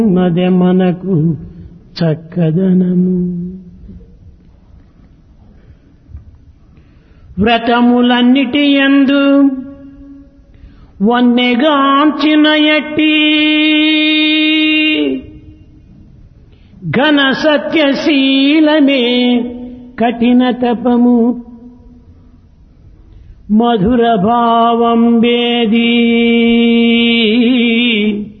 మదే మనకు చక్కదనము. వ్రతములన్నిటి యందు వన్నెగాంచిన ఎట్టి ఘన సత్యశీలమే కఠిన తపము. మధుర భావం వేది